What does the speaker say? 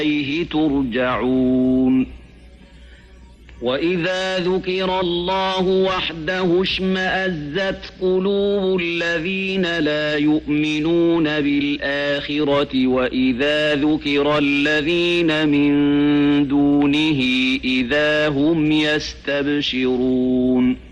إليه ترجعون وإذا ذكر الله وحده اشمأزت قلوب الذين لا يؤمنون بالآخرة وإذا ذكر الذين من دونه إذا هم يستبشرون